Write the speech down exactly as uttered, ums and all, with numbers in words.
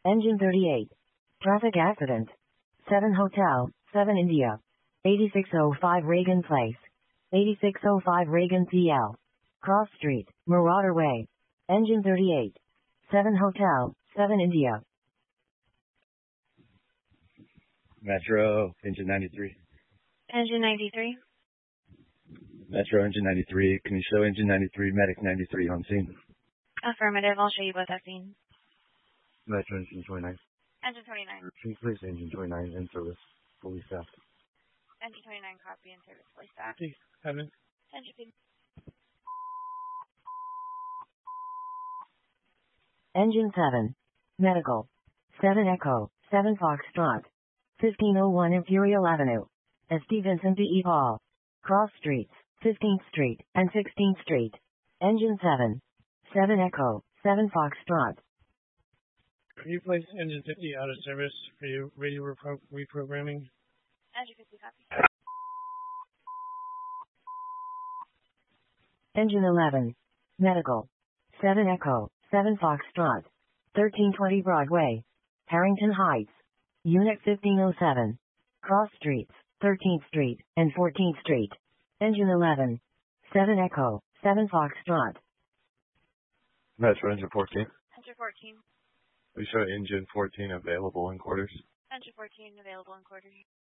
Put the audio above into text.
Engine thirty-eight. Traffic accident. seven Hotel, seven India. eighty-six oh five Reagan Place. eighty-six oh five Reagan P L. Cross Street, Marauder Way. Engine thirty-eight. seven Hotel, seven India. Metro, engine ninety-three. Engine ninety-three. Metro, engine ninety-three. Can you show engine ninety-three, medic ninety-three on scene? Affirmative. I'll show you both at scene. Metro, engine twenty-nine. Engine twenty-nine. Please place engine twenty-nine in service, fully staffed. Engine twenty-nine, copy, in service, fully staffed. Please, Evan. Engine P. Engine seven. Medical. seven Echo, seven Foxtrot. fifteen oh one Imperial Avenue. S D Vincent D. E. Paul. Cross Streets, fifteenth Street, and sixteenth Street. Engine seven. seven Echo, seven Foxtrot. Can you place engine fifty out of service for your radio repro reprogramming? Engine fifty, copy. Engine eleven. Medical. seven Echo, seven Foxtrot. thirteen twenty Broadway. Harrington Heights. Unit fifteen oh seven. Cross Streets, thirteenth Street, and fourteenth Street. Engine eleven. seven Echo, seven Foxtrot. Metro, engine fourteen. Engine fourteen. We show engine fourteen available in quarters. Engine fourteen, available in quarters.